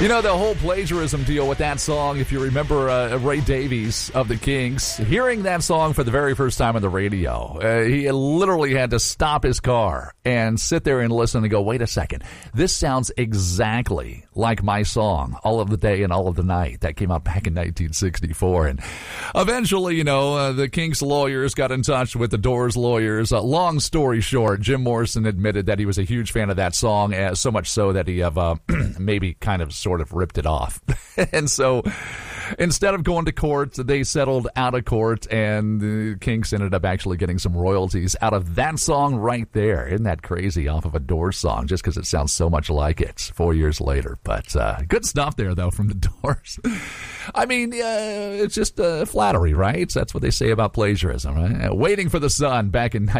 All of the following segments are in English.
You know, the whole plagiarism deal with that song, if you remember Ray Davies of the Kings, hearing that song for the very first time on the radio, he literally had to stop his car and sit there and listen and go, wait a second, this sounds exactly like my song, All of the Day and All of the Night, that came out back in 1964. And eventually, you know, the Kings lawyers got in touch with the Doors lawyers. Long story short, Jim Morrison admitted that he was a huge fan of that song, so much so that he have maybe kind of sort of ripped it off. And so instead of going to court, they settled out of court, and the Kinks ended up actually getting some royalties out of that song right there. Isn't that crazy? Off of a Doors song, just because it sounds so much like it 4 years later. But good stuff there, though, from the Doors. I mean, it's just flattery, right? That's what they say about plagiarism, right? Waiting for the Sun back in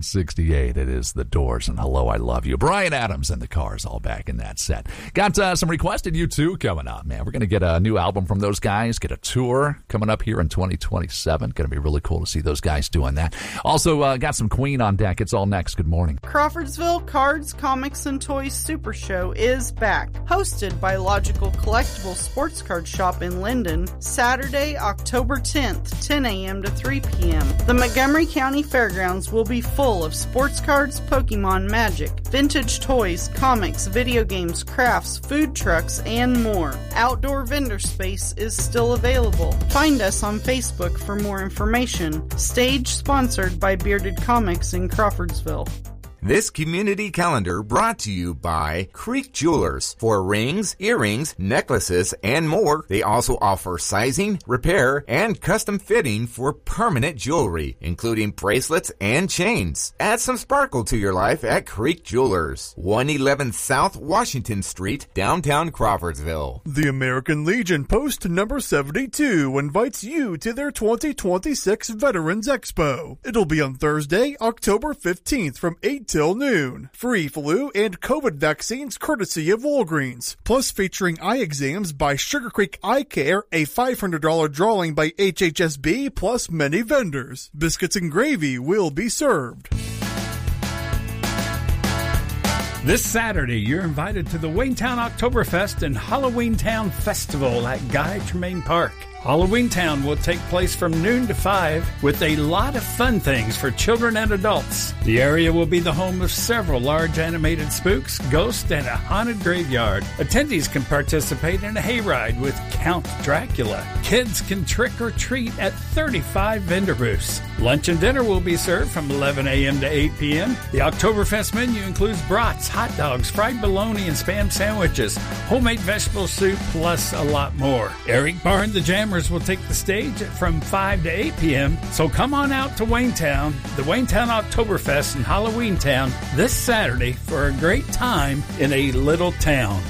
1968. It is the Doors and Hello, I Love You. Bryan Adams and the Cars all back in that set. Got some requested U2 coming up, man. We're going to get a new album from those guys, get a tour coming up here in 2027. Going to be really cool to see those guys doing that. Also, got some Queen on deck. It's all next. Good morning. Crawfordsville Cards, Comics, and Toys Super Show is back. Hosted by Logical Collectible Sports Card Shop in Linden, Saturday, October 10th, 10 a.m. to 3 p.m. The Montgomery County Fairgrounds will be full of sports cards, Pokemon, magic, vintage toys, comics, video games, crafts, food trucks, and more. Outdoor vendor space is still available. Find us on Facebook for more information. Stage sponsored by Bearded Comics in Crawfordsville. This community calendar brought to you by Creek Jewelers. For rings, earrings, necklaces, and more, they also offer sizing, repair, and custom fitting for permanent jewelry, including bracelets and chains. Add some sparkle to your life at Creek Jewelers, 111 South Washington Street, downtown Crawfordsville. The American Legion Post number 72 invites you to their 2026 Veterans Expo. It'll be on Thursday, October 15th from 8 till noon. Free flu and COVID vaccines courtesy of Walgreens. Plus featuring eye exams by Sugar Creek Eye Care, a $500 drawing by HHSB, plus many vendors. Biscuits and gravy will be served. This Saturday, you're invited to the Waynetown Oktoberfest and Halloween Town Festival at Guy Tremaine Park. Halloween Town will take place from noon to 5 with a lot of fun things for children and adults. The area will be the home of several large animated spooks, ghosts, and a haunted graveyard. Attendees can participate in a hayride with Count Dracula. Kids can trick or treat at 35 vendor booths. Lunch and dinner will be served from 11 a.m. to 8 p.m. The Oktoberfest menu includes brats, hot dogs, fried bologna, and Spam sandwiches, homemade vegetable soup, plus a lot more. Eric Barn, the Jammer, will take the stage from 5 to 8 p.m. So come on out to Waynetown, the Waynetown Oktoberfest in Halloween Town this Saturday for a great time in a little town.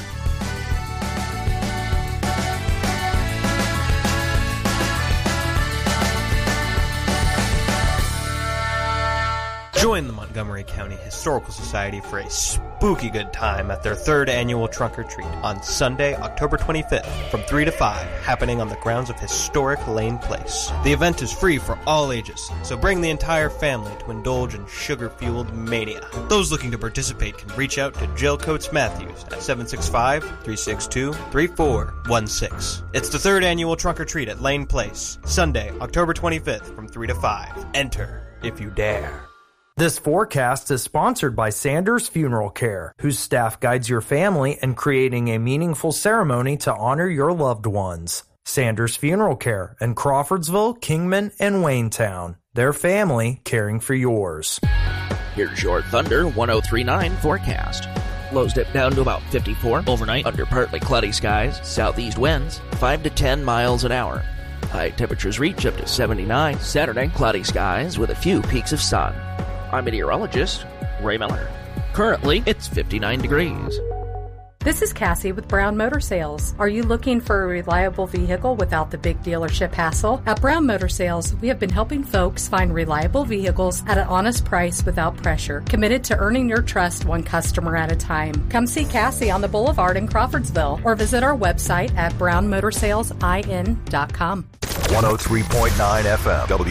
Join the Montgomery County Historical Society for a spooky good time at their third annual Trunk or Treat on Sunday, October 25th from 3 to 5, happening on the grounds of historic Lane Place. The event is free for all ages, so bring the entire family to indulge in sugar-fueled mania. Those looking to participate can reach out to Jill Coates Matthews at 765-362-3416. It's the third annual Trunk or Treat at Lane Place, Sunday, October 25th from 3 to 5. Enter if you dare. This forecast is sponsored by Sanders Funeral Care, whose staff guides your family in creating a meaningful ceremony to honor your loved ones. Sanders Funeral Care in Crawfordsville, Kingman, and Waynetown. Their family caring for yours. Here's your Thunder 1039 forecast. Lows dip down to about 54 overnight under partly cloudy skies, southeast winds 5 to 10 miles an hour. High temperatures reach up to 79 Saturday, cloudy skies with a few peaks of sun. I'm meteorologist Ray Miller. Currently, it's 59 degrees. This is Cassie with Brown Motor Sales. Are you looking for a reliable vehicle without the big dealership hassle? At Brown Motor Sales, we have been helping folks find reliable vehicles at an honest price without pressure, committed to earning your trust one customer at a time. Come see Cassie on the Boulevard in Crawfordsville or visit our website at brownmotorsalesIN.com. 103.9 FM,